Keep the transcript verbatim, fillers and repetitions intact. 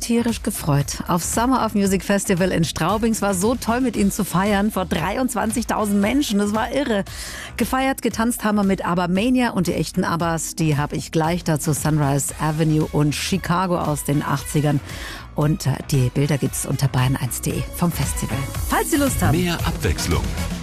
tierisch gefreut. Auf Summer of Music Festival in Straubing. Es war so toll, mit ihnen zu feiern. Vor dreiundzwanzigtausend Menschen. Das war irre. Gefeiert, getanzt haben wir mit Abermania und die echten Abbas. Die habe ich gleich dazu. Sunrise Avenue und Chicago aus den achtzigern. Und die Bilder gibt's unter bayern eins punkt de vom Festival. Falls Sie Lust haben. Mehr Abwechslung.